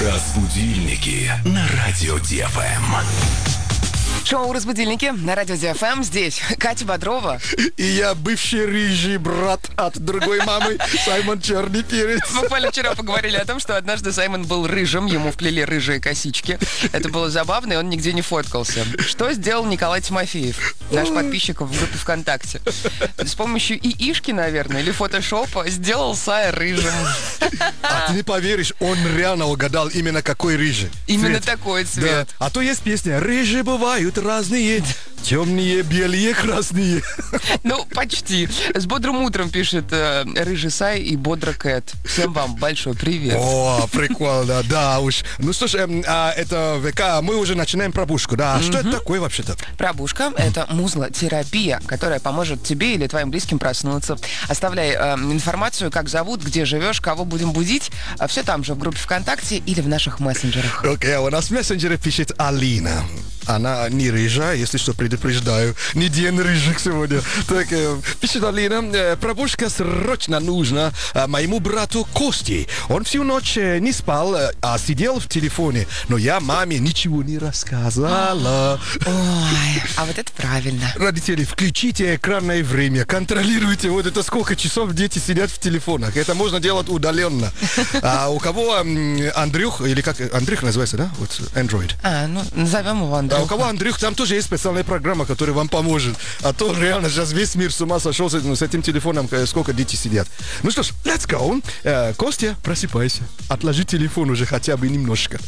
Разбудильники на радио ДФМ. Шоу «Разбудильники» на радио ДФМ. Здесь Катя Бодрова. И я бывший рыжий брат от другой мамы, Саймон Черный Перец. Буквально вчера поговорили о том, что однажды Саймон был рыжим, ему вплели рыжие косички. Это было забавно, и он нигде не фоткался. Что сделал Николай Тимофеев, наш подписчик в группе ВКонтакте? С помощью ИИшки, наверное, или фотошопа сделал Сая рыжим. А ты не поверишь, он реально угадал именно какой рыжий. Именно цвет. такой цвет. Да. А то есть песня «Рыжие бывают разные, темные, белые, красные». Ну, почти. С бодрым утром пишет рыжий Сай и бодро Кэт. Всем вам большой привет. О, прикольно, да уж. Ну что ж, это ВК, мы уже начинаем пробушку, да. Что это такое вообще-то? Пробушка – это музлотерапия, которая поможет тебе или твоим близким проснуться. Оставляй информацию, как зовут, где живешь, кого будем будить. Все там же в группе ВКонтакте или в наших мессенджерах. Окей, у нас в мессенджере пишет Алина. Она не рыжая, если что, предупреждаю. Не день рыжих сегодня. Так, пишет Алина, пробушка срочно нужна моему брату Косте. Он всю ночь не спал, а сидел в телефоне. Но я маме ничего не рассказала. Ой, а вот это правильно. Родители, включите экранное время, контролируйте вот это сколько часов дети сидят в телефонах. Это можно делать удаленно. А у кого Андрюх, или как Андрюх называется, да? Вот Android. Ну, назовем его Андрюха. А у кого Андрюх, там тоже есть специальная программа, которая вам поможет. А то реально сейчас весь мир с ума сошел с этим телефоном, сколько дети сидят. Ну что ж, let's go. Костя, просыпайся. Отложи телефон уже хотя бы немножко.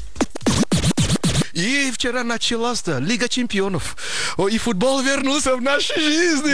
И вчера началась Лига чемпионов. И футбол вернулся в нашу жизнь.